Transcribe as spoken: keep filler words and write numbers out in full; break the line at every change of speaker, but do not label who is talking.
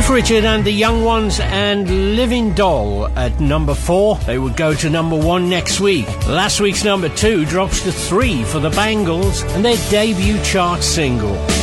Cliff Richard and the Young Ones and Living Doll at number four. They would go to number one next week. Last week's number two drops to three for the Bangles and their debut chart single.